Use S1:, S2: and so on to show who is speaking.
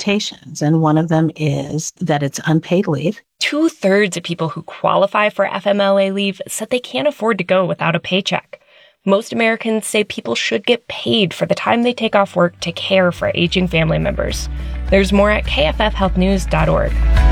S1: limitations, and one of them is that it's unpaid leave.
S2: 2/3 of people who qualify for FMLA leave said they can't afford to go without a paycheck. Most Americans say people should get paid for the time they take off work to care for aging family members. There's more at kffhealthnews.org.